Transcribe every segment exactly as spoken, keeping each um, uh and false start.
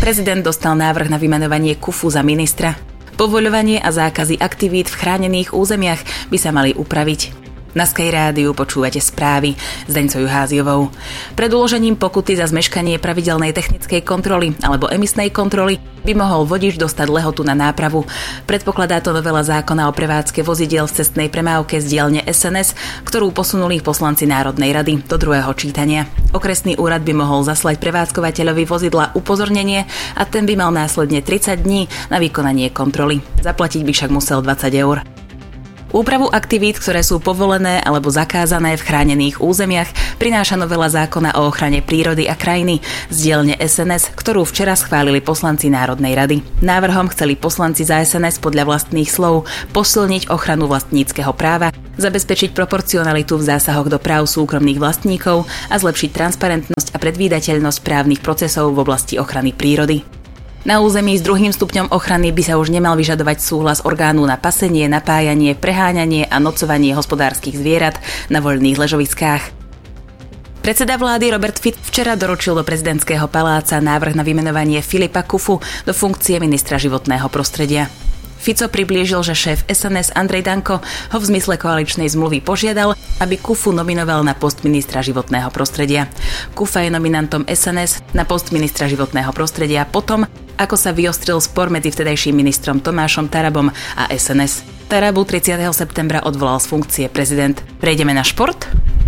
Prezident dostal návrh na vymenovanie Kufu za ministra. Povoľovanie a zákazy aktivít v chránených územiach by sa mali upraviť. Na Sky rádiu počúvate správy s Deňcou Juháziovou. Pred uložením pokuty za zmeškanie pravidelnej technickej kontroly alebo emisnej kontroly by mohol vodič dostať lehotu na nápravu. Predpokladá to novela zákona o prevádzke vozidiel v cestnej premávke z dielne es en es, ktorú posunuli poslanci Národnej rady do druhého čítania. Okresný úrad by mohol zaslať prevádzkovateľovi vozidla upozornenie a ten by mal následne tridsať dní na vykonanie kontroly. Zaplatiť by však musel dvadsať eur. Úpravu aktivít, ktoré sú povolené alebo zakázané v chránených územiach, prináša novela zákona o ochrane prírody a krajiny z dielne es en es, ktorú včera schválili poslanci Národnej rady. Návrhom chceli poslanci za es en es podľa vlastných slov posilniť ochranu vlastníckeho práva, zabezpečiť proporcionalitu v zásahoch do práv súkromných vlastníkov a zlepšiť transparentnosť a predvídateľnosť právnych procesov v oblasti ochrany prírody. Na území s druhým stupňom ochrany by sa už nemal vyžadovať súhlas orgánu na pasenie, napájanie, preháňanie a nocovanie hospodárskych zvierat na voľných ležoviskách. Predseda vlády Robert Fico včera doručil do prezidentského paláca návrh na vymenovanie Filipa Kufu do funkcie ministra životného prostredia. Fico priblížil, že šéf es en es Andrej Danko ho v zmysle koaličnej zmluvy požiadal, aby Kufu nominoval na post ministra životného prostredia. Kufa je nominantom es en es na post ministra životného prostredia potom, ako sa vyostril spor medzi vtedajším ministrom Tomášom Tarabom a es en es. Tarabu tridsiateho septembra odvolal z funkcie prezident. Prejdeme na šport?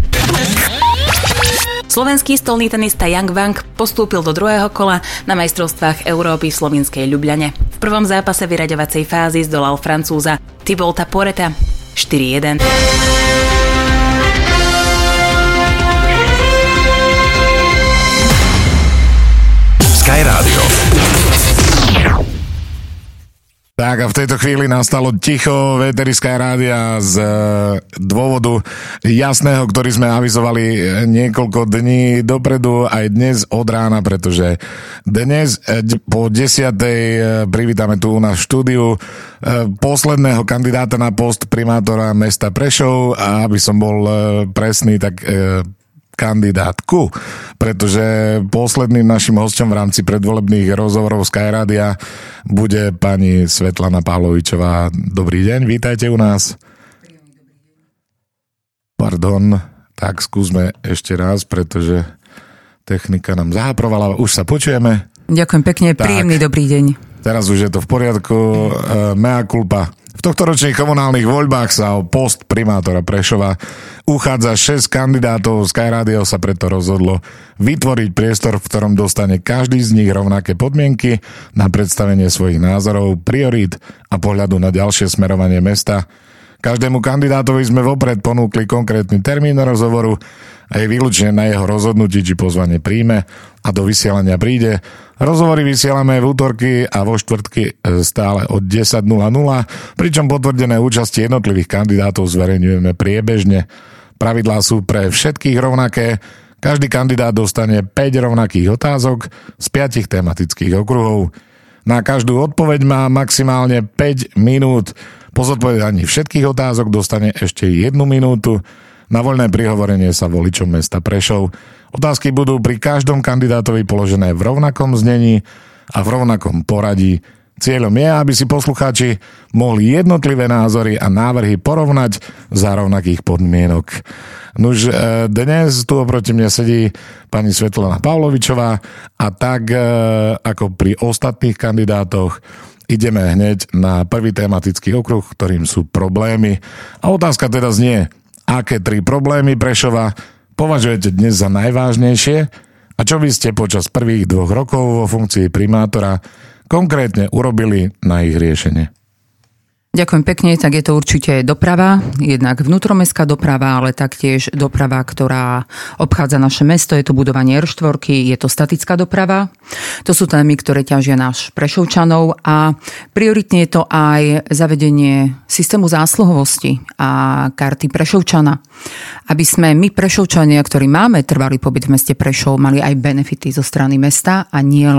Slovenský stolný tenista Yang Wang postúpil do druhého kola na majstrovstvách Európy v slovinskej Ljubljane. V prvom zápase vyraďovacej fázy zdolal Francúza Thibaulta Porreta štyri jeden. Sky Rádio. Tak a v tejto chvíli nastalo ticho v éteri Sky Rádia z dôvodu jasného, ktorý sme avizovali niekoľko dní dopredu, aj dnes od rána, pretože dnes po desiatej privítame tu u nás v štúdiu posledného kandidáta na post primátora mesta Prešov a aby som bol presný, tak kandidátku, pretože posledným našim hosťom v rámci predvolebných rozhovorov Sky Rádia bude pani Svetlana Pavlovičová. Dobrý deň, vítajte u nás. Pardon, tak skúsme ešte raz, pretože technika nám zahaprovala. Už sa počujeme. Ďakujem pekne, tak, príjemný dobrý deň. Teraz už je to v poriadku. Mea culpa. V tohtoročných komunálnych voľbách sa o post primátora Prešova uchádza šesť kandidátov. Sky Radio sa preto rozhodlo vytvoriť priestor, v ktorom dostane každý z nich rovnaké podmienky na predstavenie svojich názorov, priorít a pohľadu na ďalšie smerovanie mesta. Každému kandidátovi sme vopred ponúkli konkrétny termín rozhovoru a je výlučne na jeho rozhodnutí, či pozvanie príjme a do vysielania príde. Rozhovory vysielame v útorky a vo štvrtky stále od desať nula nula, pričom potvrdené účasti jednotlivých kandidátov zverejňujeme priebežne. Pravidlá sú pre všetkých rovnaké. Každý kandidát dostane päť rovnakých otázok z piatich tematických okruhov. Na každú odpoveď má maximálne päť minút. Po zodpovedaní všetkých otázok dostane ešte jednu minútu. Na voľné prihovorenie sa voličom mesta Prešov. Otázky budú pri každom kandidátovi položené v rovnakom znení a v rovnakom poradí. Cieľom je, aby si poslucháči mohli jednotlivé názory a návrhy porovnať za rovnakých podmienok. Nuž, dnes tu oproti mne sedí pani Svetlana Pavlovičová a tak ako pri ostatných kandidátoch ideme hneď na prvý tematický okruh, ktorým sú problémy. A otázka teda znie, aké tri problémy Prešova považujete dnes za najvážnejšie a čo by ste počas prvých dvoch rokov vo funkcii primátora konkrétne urobili na ich riešenie? Ďakujem pekne, tak je to určite doprava, jednak vnútromestská doprava, ale taktiež doprava, ktorá obchádza naše mesto, je to budovanie er štyri, je to statická doprava. To sú témy, ktoré ťažia náš Prešovčanov a prioritne je to aj zavedenie systému zásluhovosti a karty Prešovčana, aby sme my Prešovčania, ktorí máme trvalý pobyt v meste Prešov, mali aj benefity zo strany mesta a nie len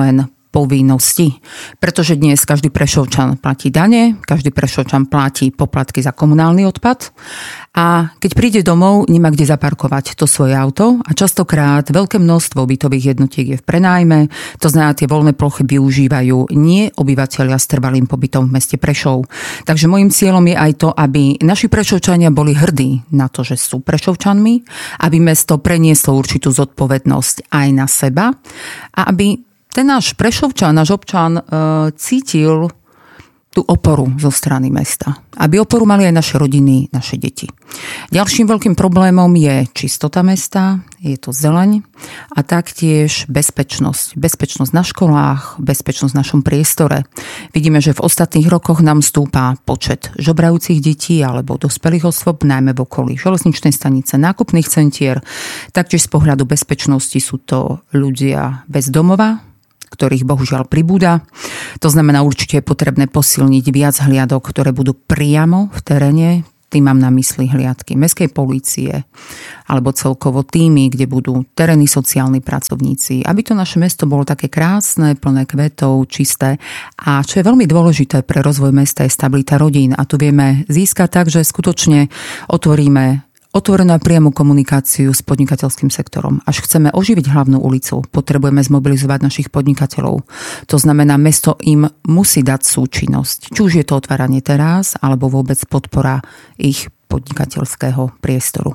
povinnosti. Pretože dnes každý Prešovčan platí dane, každý Prešovčan platí poplatky za komunálny odpad a keď príde domov, nemá kde zaparkovať to svoje auto a častokrát veľké množstvo bytových jednotiek je v prenájme, to znamená, tie voľné plochy využívajú nie obyvateľia s trvalým pobytom v meste Prešov. Takže môjim cieľom je aj to, aby naši Prešovčania boli hrdí na to, že sú Prešovčanmi, aby mesto prenieslo určitú zodpovednosť aj na seba a aby ten náš Prešovčan, náš občan e, cítil tú oporu zo strany mesta. Aby oporu mali aj naše rodiny, naše deti. Ďalším veľkým problémom je čistota mesta, je to zeleň a taktiež bezpečnosť. Bezpečnosť na školách, bezpečnosť v našom priestore. Vidíme, že v ostatných rokoch nám stúpa počet žobrajúcich detí alebo dospelých osôb, najmä v okolí železničnej stanice, nákupných centier. Taktiež z pohľadu bezpečnosti sú to ľudia bez domova, ktorých bohužiaľ pribúda. To znamená, určite je potrebné posilniť viac hliadok, ktoré budú priamo v teréne. Tým mám na mysli hliadky mestskej polície alebo celkovo týmy, kde budú terénni sociálni pracovníci. Aby to naše mesto bolo také krásne, plné kvetov, čisté. A čo je veľmi dôležité pre rozvoj mesta je stabilita rodín. A tu vieme získať tak, že skutočne otvoríme otvorenú priamu komunikáciu s podnikateľským sektorom. Až chceme oživiť hlavnú ulicu, potrebujeme zmobilizovať našich podnikateľov. To znamená, mesto im musí dať súčinnosť. Či už je to otváranie terás, alebo vôbec podpora ich podnikateľského priestoru.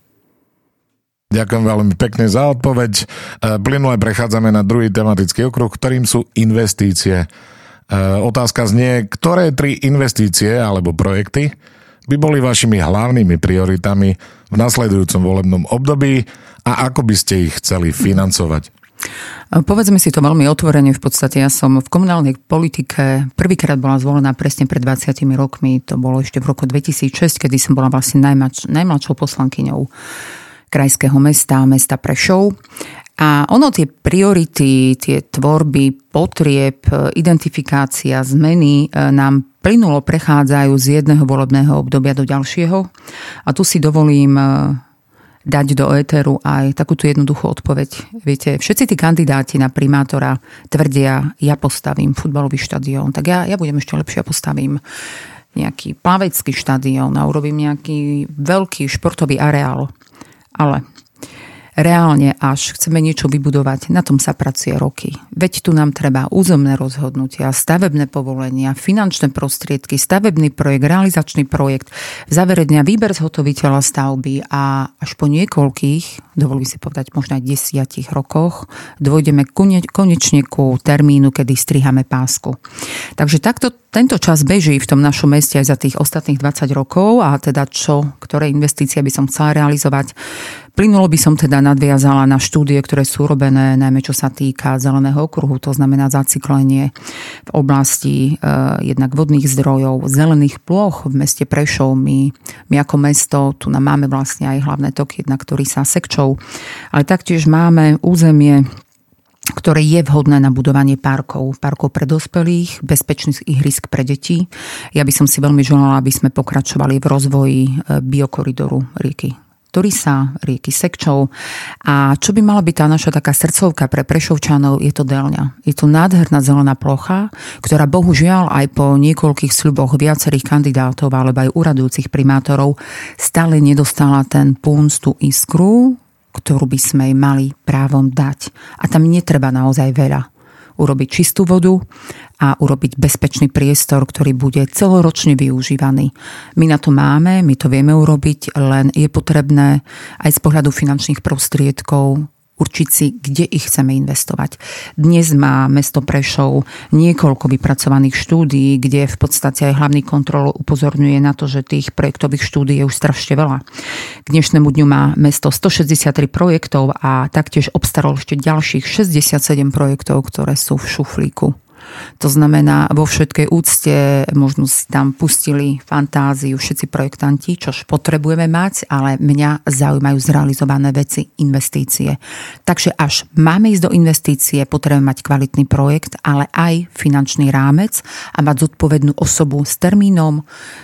Ďakujem veľmi pekne za odpoveď. Plynule prechádzame na druhý tematický okruh, ktorým sú investície. Otázka znie, ktoré tri investície alebo projekty by boli vašimi hlavnými prioritami v nasledujúcom volebnom období a ako by ste ich chceli financovať? Povedzme si to veľmi otvorene. V podstate ja som v komunálnej politike prvýkrát bola zvolená presne pred dvadsiatimi rokmi. To bolo ešte v roku dvetisícšesť, kedy som bola vlastne najmladš- najmladšou poslankyňou krajského mesta, mesta Prešov. A ono tie priority, tie tvorby, potrieb, identifikácia, zmeny nám plynulo prechádzajú z jedného volebného obdobia do ďalšieho. A tu si dovolím dať do éteru aj takúto jednoduchú odpoveď. Viete, všetci tí kandidáti na primátora tvrdia, ja postavím futbalový štadión, tak ja, ja budem ešte lepšie, ja postavím nejaký plavecký štadión a urobím nejaký veľký športový areál. Ale reálne, až chceme niečo vybudovať, na tom sa pracuje roky. Veď tu nám treba územné rozhodnutia, stavebné povolenia, finančné prostriedky, stavebný projekt, realizačný projekt, v závere dňa výber zhotoviteľa stavby a až po niekoľkých, dovolím si povedať možno aj desiatich rokoch, dôjdeme konečne ku termínu, kedy striháme pásku. Takže takto tento čas beží v tom našom meste aj za tých ostatných dvadsať rokov a teda čo, ktoré investície by som chcela realizovať. Plynulo by som teda nadviazala na štúdie, ktoré sú robené, najmä čo sa týka zeleného okruhu, to znamená zacyklenie v oblasti e, jednak vodných zdrojov, zelených ploch v meste Prešov. My, my ako mesto, tu nám máme vlastne aj hlavné toky, jednak ktorý sa Sekčou, ale taktiež máme územie, ktoré je vhodné na budovanie parkov, parkov pre dospelých, bezpečných ihrisk pre deti. Ja by som si veľmi želala, aby sme pokračovali v rozvoji biokoridoru rieky Turisa, rieky Sekčov. A čo by mala byť tá naša taká srdcovka pre Prešovčanov, je to Delňa. Je to nádherná zelená plocha, ktorá bohužiaľ aj po niekoľkých sľuboch viacerých kandidátov alebo aj uradujúcich primátorov stále nedostala ten punc, tú iskru, ktorú by sme jej mali právom dať. A tam netreba naozaj veľa. Urobiť čistú vodu a urobiť bezpečný priestor, ktorý bude celoročne využívaný. My na to máme, my to vieme urobiť, len je potrebné aj z pohľadu finančných prostriedkov určiť si, kde ich chceme investovať. Dnes má mesto Prešov niekoľko vypracovaných štúdií, kde v podstate aj hlavný kontrolor upozorňuje na to, že tých projektových štúdií je už strašne veľa. K dnešnému dňu má mesto stošesťdesiattri projektov a taktiež obstaralo ešte ďalších šesťdesiatsedem projektov, ktoré sú v šuflíku. To znamená, vo všetkej úcte možno si tam pustili fantáziu všetci projektanti, čož potrebujeme mať, ale mňa zaujímajú zrealizované veci, investície. Takže až máme ísť do investície, potrebujeme mať kvalitný projekt, ale aj finančný rámec a mať zodpovednú osobu s termínom,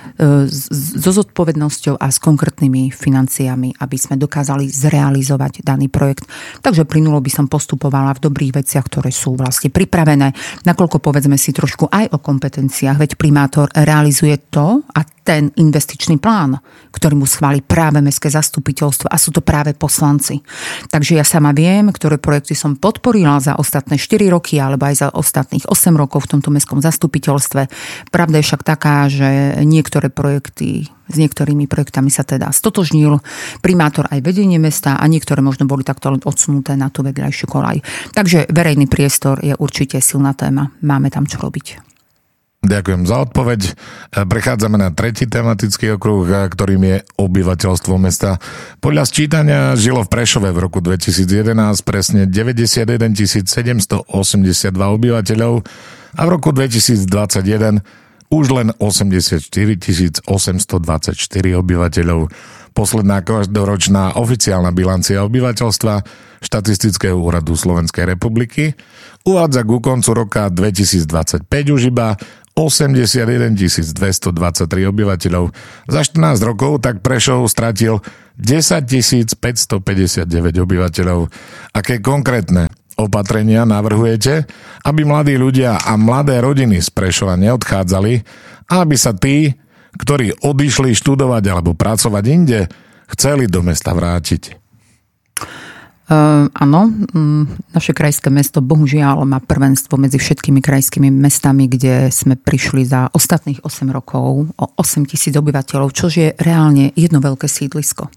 so zodpovednosťou a s konkrétnymi financiami, aby sme dokázali zrealizovať daný projekt. Takže plynulo by som postupovala v dobrých veciach, ktoré sú vlastne pripravené, nakoľko povedzme si trošku aj o kompetenciách, veď primátor realizuje to a ten investičný plán, ktorý mu schváli práve mestské zastupiteľstvo a sú to práve poslanci. Takže ja sama viem, ktoré projekty som podporila za ostatné štyri roky alebo aj za ostatných osem rokov v tomto mestskom zastupiteľstve. Pravda je však taká, že niektoré projekty, s niektorými projektami sa teda stotožnil primátor aj vedenie mesta a niektoré možno boli takto odsunuté na tú vedľajšiu koľaj. Takže verejný priestor je určite silná téma. Máme tam čo robiť. Ďakujem za odpoveď. Prechádzame na tretí tematický okruh, ktorým je obyvateľstvo mesta. Podľa sčítania žilo v Prešove v roku dvetisíc jedenásť presne deväťdesiatjeden tisíc sedemstoosemdesiatdva obyvateľov a v roku dvetisíc dvadsaťjeden už len osemdesiatštyri tisíc osemstodvadsaťštyri obyvateľov. Posledná každoročná oficiálna bilancia obyvateľstva Štatistického úradu Slovenskej republiky uvádza ku koncu roka dvetisícdvadsaťpäť už iba osemdesiatjeden tisíc dvestodvadsaťtri obyvateľov. Za štrnásť rokov tak Prešov stratil desaťtisíc päťstopäťdesiatdeväť obyvateľov. Aké konkrétne opatrenia navrhujete, aby mladí ľudia a mladé rodiny z Prešova neodchádzali a aby sa tí, ktorí odišli študovať alebo pracovať inde, chceli do mesta vrátiť? Uh, áno, um, naše krajské mesto bohužiaľ má prvenstvo medzi všetkými krajskými mestami, kde sme prišli za ostatných osem rokov o osem tisíc obyvateľov, čo je reálne jedno veľké sídlisko.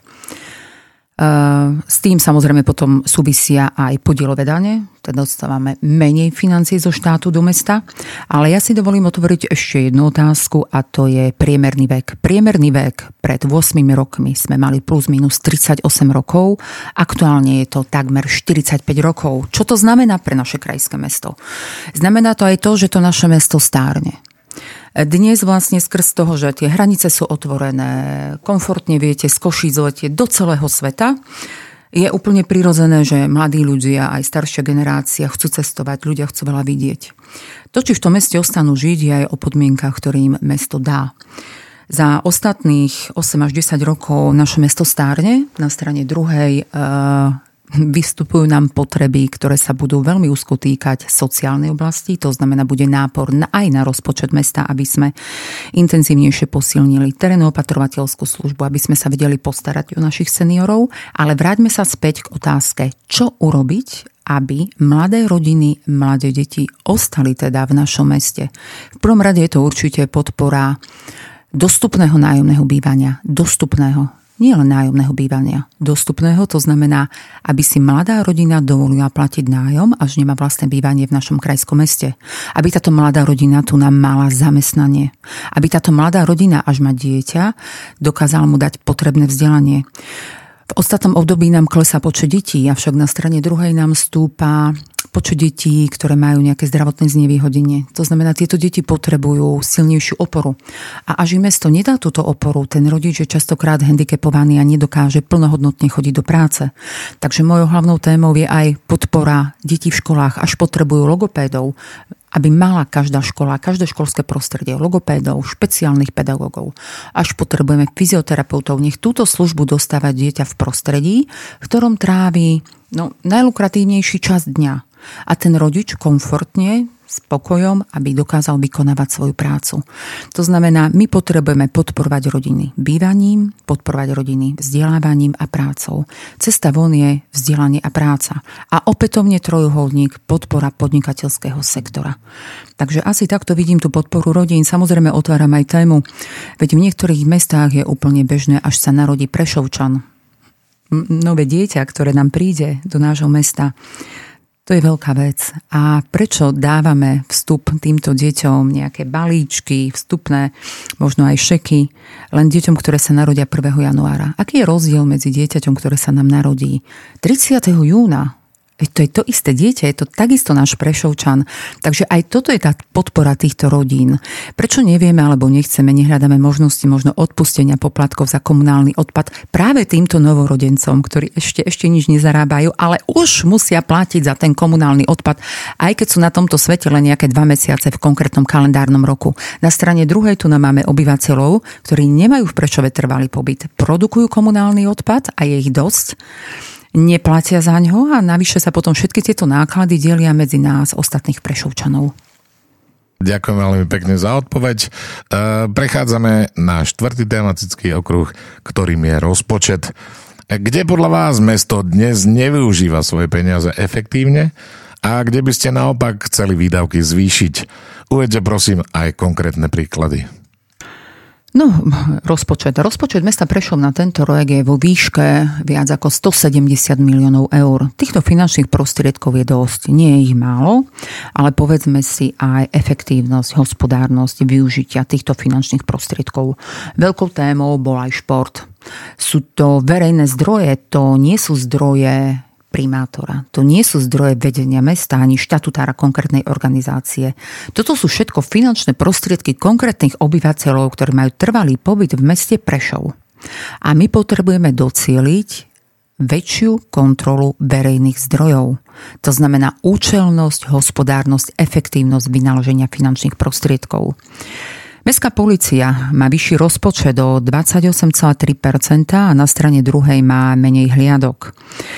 S tým samozrejme potom súvisia aj podielové dane, teda dostávame menej financií zo štátu do mesta, ale ja si dovolím otvoriť ešte jednu otázku a to je priemerný vek. Priemerný vek pred ôsmimi rokmi sme mali plus minus tridsaťosem rokov, aktuálne je to takmer štyridsaťpäť rokov. Čo to znamená pre naše krajské mesto? Znamená to aj to, že to naše mesto stárne. Dnes vlastne skrz toho, že tie hranice sú otvorené, komfortne viete z Košíc letieť do celého sveta, je úplne prirodzené, že mladí ľudia, aj staršia generácia chcú cestovať, ľudia chcú veľa vidieť. To, či v tom meste ostanú žiť, je aj o podmienkach, ktorým mesto dá. Za ostatných osem až desať rokov naše mesto stárne, na strane druhej vystupujú nám potreby, ktoré sa budú veľmi úzko týkať sociálnej oblasti, to znamená, bude nápor na, aj na rozpočet mesta, aby sme intenzívnejšie posilnili terénnu opatrovateľskú službu, aby sme sa vedeli postarať o našich seniorov, ale vráťme sa späť k otázke, čo urobiť, aby mladé rodiny, mladé deti ostali teda v našom meste. V prvom rade je to určite podpora dostupného nájomného bývania, dostupného nie len nájomného bývania, dostupného, to znamená, aby si mladá rodina dovolila platiť nájom, až nemá vlastné bývanie v našom krajskom meste. Aby táto mladá rodina tu nám mala zamestnanie. Aby táto mladá rodina, až má dieťa, dokázala mu dať potrebné vzdelanie. V ostatnom období nám klesá počet detí, avšak na strane druhej nám stúpa počet detí, ktoré majú nejaké zdravotné znevýhodnenie. To znamená, tieto deti potrebujú silnejšiu oporu. A až im mesto nedá túto oporu, ten rodič je častokrát handicapovaný a nedokáže plnohodnotne chodiť do práce. Takže mojou hlavnou témou je aj podpora detí v školách, až potrebujú logopédov, aby mala každá škola, každé školské prostredie logopédov, špeciálnych pedagógov. Až potrebujeme fyzioterapeutov, nech túto službu dostáva dieťa v prostredí, v ktorom trávi no, najlukratívnejší čas dňa. A ten rodič komfortne, spokojom, aby dokázal vykonávať svoju prácu. To znamená, my potrebujeme podporovať rodiny bývaním, podporovať rodiny vzdelávaním a prácou. Cesta von je vzdelanie a práca. A opätovne trojuholník podpora podnikateľského sektora. Takže asi takto vidím tú podporu rodín. Samozrejme otváram aj tému, veď v niektorých mestách je úplne bežné, až sa narodí Prešovčan. Nové dieťa, ktoré nám príde do nášho mesta. To je veľká vec. A prečo dávame vstup týmto deťom nejaké balíčky, vstupné, možno aj šeky, len deťom, ktoré sa narodia prvého januára? Aký je rozdiel medzi dieťaťom, ktoré sa nám narodí tridsiateho júna To je to isté dieťa, je to takisto náš Prešovčan. Takže aj toto je tá podpora týchto rodín. Prečo nevieme alebo nechceme, nehľadáme možnosti možno odpustenia poplatkov za komunálny odpad práve týmto novorodencom, ktorí ešte, ešte nič nezarábajú, ale už musia platiť za ten komunálny odpad, aj keď sú na tomto svete len nejaké dva mesiace v konkrétnom kalendárnom roku. Na strane druhej tu nám máme obyvateľov, ktorí nemajú v Prešove trvalý pobyt. Produkujú komunálny odpad a je ich dosť. Neplatia za ňo a navyše sa potom všetky tieto náklady delia medzi nás, ostatných Prešovčanov. Ďakujem veľmi pekne za odpoveď. Prechádzame na štvrtý tematický okruh, ktorým je rozpočet. Kde podľa vás mesto dnes nevyužíva svoje peniaze efektívne a kde by ste naopak chceli výdavky zvýšiť? Uvedte prosím aj konkrétne príklady. No, rozpočet. Rozpočet mesta Prešov na tento rok je vo výške viac ako stosedemdesiat miliónov eur. Týchto finančných prostriedkov je dosť. Nie je ich málo, ale povedzme si aj efektívnosť, hospodárnosť využitia týchto finančných prostriedkov. Veľkou témou bol aj šport. Sú to verejné zdroje, to nie sú zdroje primátora. To nie sú zdroje vedenia mesta ani štatutára konkrétnej organizácie. Toto sú všetko finančné prostriedky konkrétnych obyvateľov, ktorí majú trvalý pobyt v meste Prešov. A my potrebujeme docieliť väčšiu kontrolu verejných zdrojov. To znamená účelnosť, hospodárnosť, efektívnosť vynaloženia finančných prostriedkov. Mestská polícia má vyšší rozpočet o dvadsaťosem celá tri percenta a na strane druhej má menej hliadok.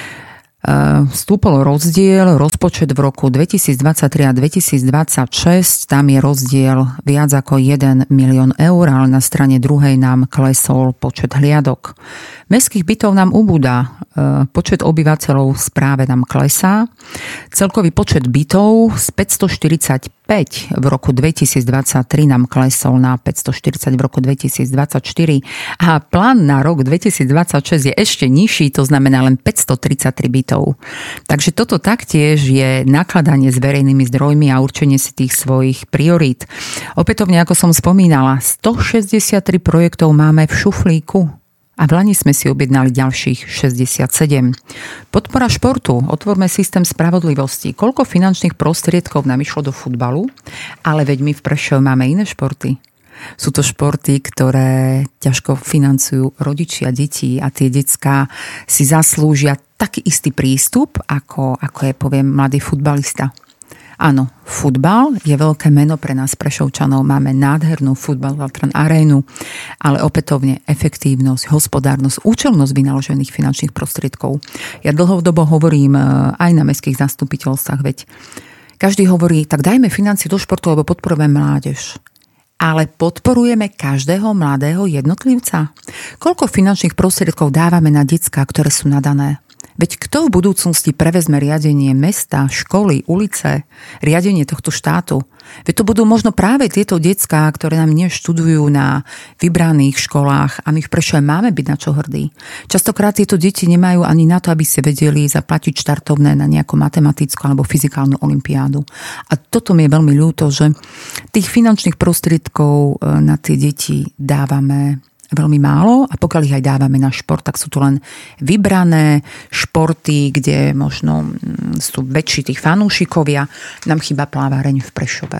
Vstúpol rozdiel, rozpočet v roku dvetisícdvadsaťtri a dvetisícdvadsaťšesť, tam je rozdiel viac ako jeden milión eur, ale na strane druhej nám klesol počet hliadok. Mestských bytov nám ubúda, počet obyvateľov v správe nám klesá. Celkový počet bytov z päťstoštyridsaťpäť v roku dvetisícdvadsaťtri nám klesol na päťstoštyridsať v roku dvetisícdvadsaťštyri a plán na rok dvetisícdvadsaťšesť je ešte nižší, to znamená len päťstotridsaťtri bytov. Takže toto taktiež je nakladanie s verejnými zdrojmi a určenie si tých svojich priorít. Opätovne, ako som spomínala, stošesťdesiattri projektov máme v šuflíku. A v lani sme si objednali ďalších šesťdesiatsedem. Podpora športu. Otvorme systém spravodlivosti. Koľko finančných prostriedkov nám išlo do futbalu, ale veď my v Prešove máme iné športy. Sú to športy, ktoré ťažko financujú rodičia detí a tie decká si zaslúžia taký istý prístup, ako, ako je, poviem, mladý futbalista. Áno, futbal je veľké meno pre nás Prešovčanov. Máme nádhernú futbalovú arénu, ale opätovne efektívnosť, hospodárnosť, účelnosť vynaložených finančných prostriedkov. Ja dlhodobo hovorím aj na mestských zastupiteľstvách, veď každý hovorí, tak dajme financie do športu, lebo podporujeme mládež. Ale podporujeme každého mladého jednotlivca? Koľko finančných prostriedkov dávame na decká, ktoré sú nadané? Veď kto v budúcnosti prevezme riadenie mesta, školy, ulice, riadenie tohto štátu? Veď to budú možno práve tieto decká, ktoré nám dnes študujú na vybraných školách a my v Prešove máme byť na čo hrdí. Častokrát tieto deti nemajú ani na to, aby si vedeli zaplatiť štartovné na nejakú matematickú alebo fyzikálnu olympiádu. A toto mi je veľmi ľúto, že tých finančných prostriedkov na tie deti dávame veľmi málo a pokiaľ ich aj dávame na šport, tak sú to len vybrané športy, kde možno sú väčší tých fanúšikovia. Nám chýba plávareň v Prešove.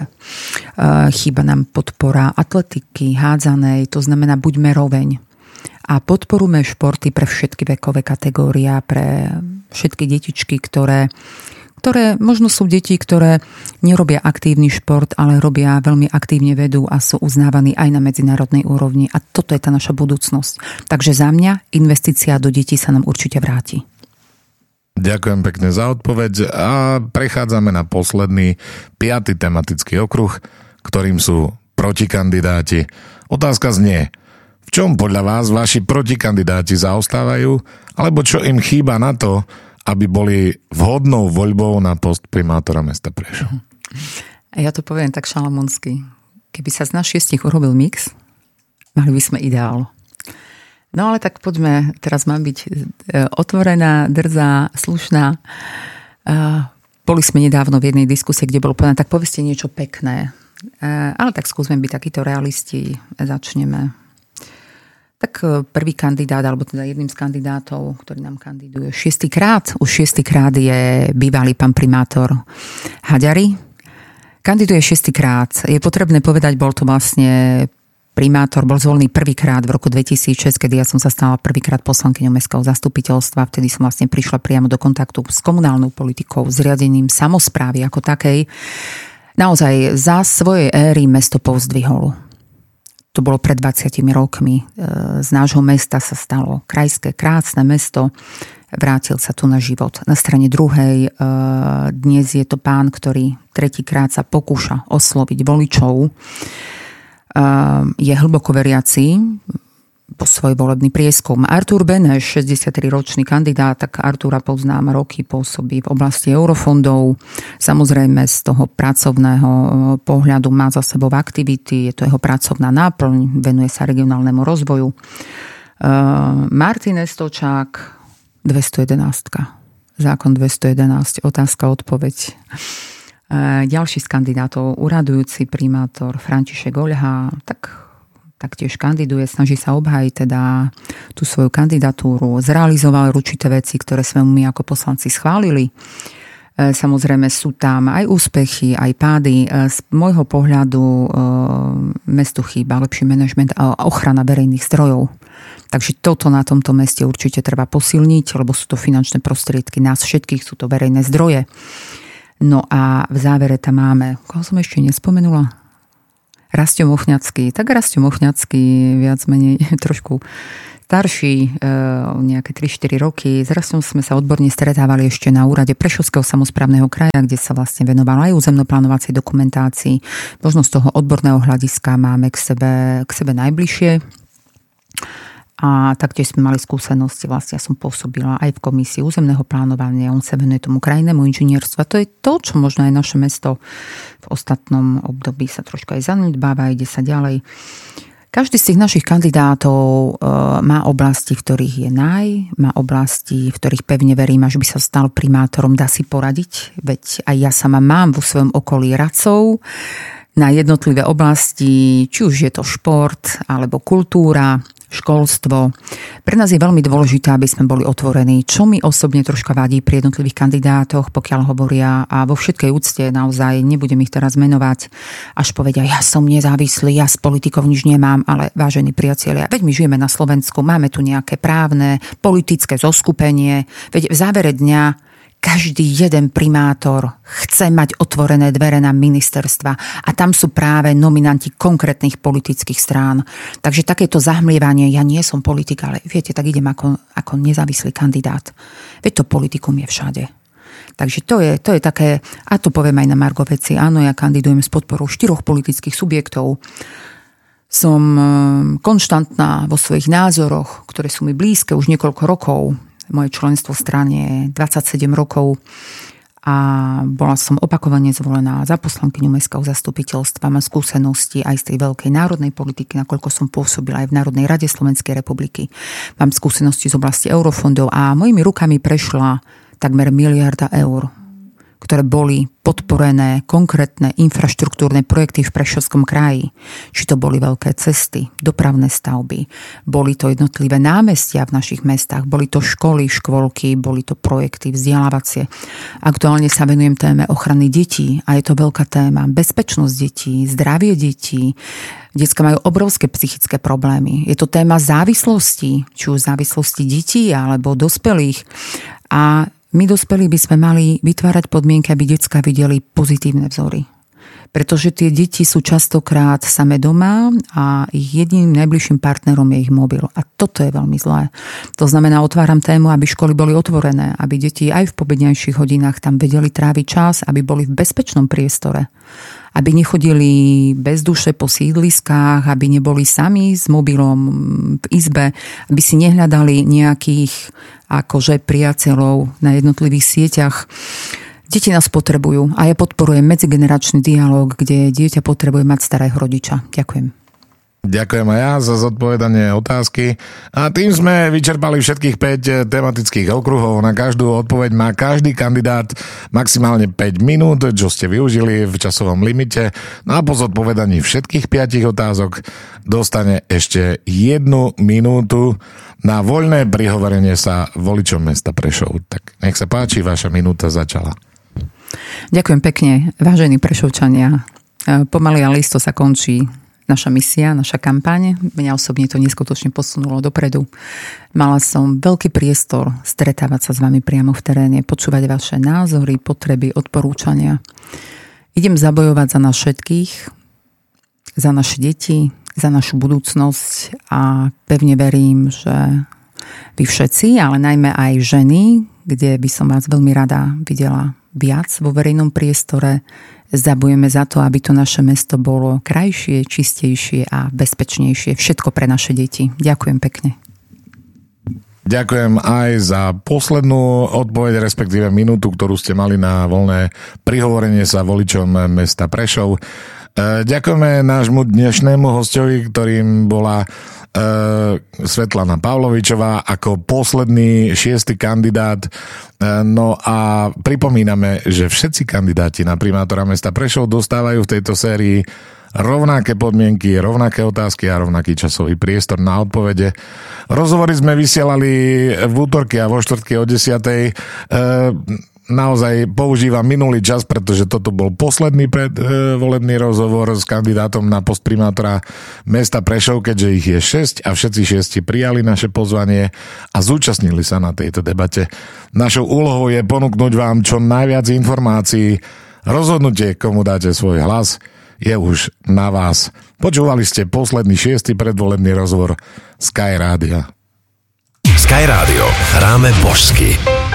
Chýba nám podpora atletiky, hádzanej, to znamená buďme roveň. A podporujme športy pre všetky vekové kategórie, pre všetky detičky, ktoré ktoré možno sú deti, ktoré nerobia aktívny šport, ale robia veľmi aktívne vedu a sú uznávaní aj na medzinárodnej úrovni. A toto je tá naša budúcnosť. Takže za mňa investícia do detí sa nám určite vráti. Ďakujem pekne za odpoveď a prechádzame na posledný, piaty tematický okruh, ktorým sú protikandidáti. Otázka znie, v čom podľa vás vaši protikandidáti zaostávajú, alebo čo im chýba na to, aby boli vhodnou voľbou na post primátora mesta Prešov? Ja to poviem tak šalamúnsky. Keby sa z nás šiestich urobil mix, mali by sme ideál. No ale tak poďme, teraz mám byť otvorená, drzá, slušná. Boli sme nedávno v jednej diskusie, kde bolo povedané, tak povedzte niečo pekné. Ale tak skúsme byť takíto realisti. Začneme. Tak prvý kandidát, alebo teda jedným z kandidátov, ktorý nám kandiduje šiestýkrát, už šiestýkrát je bývalý pán primátor Haďari. Kandiduje šiestýkrát. Je potrebné povedať, bol to vlastne primátor, bol zvolený prvýkrát v roku dvetisícšesť, kedy ja som sa stala prvýkrát poslankyňou mestského zastupiteľstva. Vtedy som vlastne prišla priamo do kontaktu s komunálnou politikou, s riadením samosprávy ako takej. Naozaj za svojej éry mesto povzdvihol. To bolo pred dvadsiatimi rokmi. Z nášho mesta sa stalo krajské, krásne mesto. Vrátil sa tu na život. Na strane druhej dnes je to pán, ktorý tretíkrát sa pokúša osloviť voličov. Je hlboko veriaci po svoj volebný prieskum. Artur Beneš, šesťdesiatriročný kandidát, tak Artura poznám roky, pôsobí v oblasti eurofondov. Samozrejme z toho pracovného pohľadu má za sebou aktivity, je to jeho pracovná náplň, venuje sa regionálnemu rozvoju. Martin Estočák, dvestojedenásť. Zákon dvestojedenásť, otázka, odpoveď. Ďalší z kandidátov, uradujúci primátor František Oľha, tak taktiež kandiduje, snaží sa obhájiť teda tú svoju kandidatúru, zrealizoval určité veci, ktoré sme my ako poslanci schválili. Samozrejme sú tam aj úspechy, aj pády. Z môjho pohľadu mestu chýba lepší manažment a ochrana verejných zdrojov. Takže toto na tomto meste určite treba posilniť, lebo sú to finančné prostriedky nás všetkých, sú to verejné zdroje. No a v závere tam máme, koho som ešte nespomenula? Rastio Mochňacký. Tak Rastio Mochňacký viac menej trošku starší, nejaké tri štyri roky. S Rastom sme sa odborne stretávali ešte na úrade Prešovského samosprávneho kraja, kde sa vlastne venoval aj územnoplánovacej dokumentácii. Možno z toho odborného hľadiska máme k sebe, k sebe najbližšie. A taktiež sme mali skúsenosti, vlastne ja som pôsobila aj v komisii územného plánovania, on sa venuje tomu krajinnému inžinierstvu. A to je to, čo možno aj naše mesto v ostatnom období sa trošku aj zanedbáva, ide sa ďalej. Každý z tých našich kandidátov má oblasti, v ktorých je naj, má oblasti, v ktorých pevne verím, až by sa stal primátorom, dá si poradiť, veď aj ja sama mám vo svojom okolí radcov na jednotlivé oblasti, či už je to šport, alebo kultúra, školstvo. Pre nás je veľmi dôležité, aby sme boli otvorení, čo mi osobne troška vadí pri jednotlivých kandidátoch, pokiaľ hovoria, a vo všetkej úcte naozaj nebudem ich teraz menovať, až povedia, ja som nezávislý, ja s politikou nič nemám, ale vážení priatelia, veď my žijeme na Slovensku, máme tu nejaké právne, politické zoskupenie, veď v závere dňa každý jeden primátor chce mať otvorené dvere na ministerstva a tam sú práve nominanti konkrétnych politických strán. Takže takéto zahmlievanie, ja nie som politik, ale viete, tak idem ako, ako nezávislý kandidát. Veď to politikum je všade. Takže to je, to je také, a to poviem aj na margo veci, áno, ja kandidujem s podporou štyroch politických subjektov. Som konštantná vo svojich názoroch, ktoré sú mi blízke už niekoľko rokov. Moje členstvo v strane je dvadsaťsedem rokov a bola som opakovane zvolená za poslankyňu mestského zastupiteľstva. Mám skúsenosti aj z tej veľkej národnej politiky, nakoľko som pôsobila aj v Národnej rade Slovenskej republiky. Mám skúsenosti z oblasti eurofondov a mojimi rukami prešla takmer miliarda eur, ktoré boli podporené konkrétne infraštruktúrne projekty v Prešovskom kraji. Či to boli veľké cesty, dopravné stavby, boli to jednotlivé námestia v našich mestách, boli to školy, škôlky, boli to projekty vzdelávacie. Aktuálne sa venujem téme ochrany detí a je to veľká téma. Bezpečnosť detí, zdravie detí. Decká majú obrovské psychické problémy. Je to téma závislosti, či už závislosti detí alebo dospelých. A my dospelí by sme mali vytvárať podmienky, aby decká videli pozitívne vzory. Pretože tie deti sú častokrát samé doma a ich jediným najbližším partnerom je ich mobil. A toto je veľmi zlé. To znamená, otváram tému, aby školy boli otvorené, aby deti aj v pobednejších hodinách tam vedeli tráviť čas, aby boli v bezpečnom priestore. Aby nechodili bez duše po sídliskách, aby neboli sami s mobilom v izbe, aby si nehľadali nejakých akože priateľov na jednotlivých sieťach. Deti nás potrebujú a ja podporujem medzigeneračný dialóg, kde dieťa potrebuje mať starého rodiča. Ďakujem. Ďakujem aj ja za zodpovedanie otázky. A tým sme vyčerpali všetkých päť tematických okruhov. Na každú odpoveď má každý kandidát maximálne päť minút, čo ste využili v časovom limite. No a po zodpovedaní všetkých piatich otázok dostane ešte jednu minútu na voľné prihovorenie sa voličom mesta Prešov. Tak nech sa páči, vaša minúta začala. Ďakujem pekne, vážení Prešovčania. Pomaly a listo sa končí naša misia, naša kampaň. Mňa osobne to neskutočne posunulo dopredu. Mala som veľký priestor stretávať sa s vami priamo v teréne, počúvať vaše názory, potreby, odporúčania. Idem zabojovať za nás všetkých, za naše deti, za našu budúcnosť a pevne verím, že vy všetci, ale najmä aj ženy, kde by som vás veľmi rada videla viac vo verejnom priestore, zabojujeme za to, aby to naše mesto bolo krajšie, čistejšie a bezpečnejšie. Všetko pre naše deti. Ďakujem pekne. Ďakujem aj za poslednú odpoveď, respektíve minútu, ktorú ste mali na voľné prihovorenie sa voličom mesta Prešov. Ďakujeme nášmu dnešnému hostovi, ktorým bola Svetlana Pavlovičová ako posledný šiesty kandidát. No a pripomíname, že všetci kandidáti na primátora mesta Prešov dostávajú v tejto sérii rovnaké podmienky, rovnaké otázky a rovnaký časový priestor na odpovede. Rozhovory sme vysielali v útorky a vo štvrtky o desiatej. Naozaj používam minulý čas, pretože toto bol posledný predvolebný rozhovor s kandidátom na post primátora mesta Prešov, keďže ich je šesť a všetci šiesti prijali naše pozvanie a zúčastnili sa na tejto debate. Našou úlohou je ponúknuť vám čo najviac informácií. Rozhodnutie, komu dáte svoj hlas, je už na vás. Počúvali ste posledný šiesty predvolebný rozhovor Sky Rádia. Sky Rádio. Hráme božsky.